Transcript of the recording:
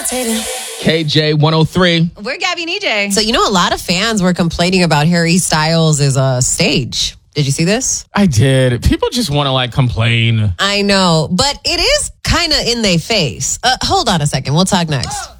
KJ 103. We're Gabby and EJ. So, a lot of fans were complaining about Harry Styles' stage. Did you see this? I did. People just want to complain. I know, but it is kind of in their face. Hold on a second. We'll talk next.